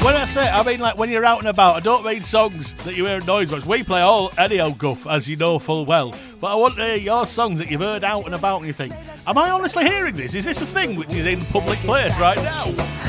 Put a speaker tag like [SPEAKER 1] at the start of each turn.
[SPEAKER 1] When I say, I mean like when you're out and about. I don't mean songs that you hear in noise box. We play any old guff, as you know full well. But I want to hear your songs that you've heard out and about and you think, am I honestly hearing this? Is this a thing which is in public place right now?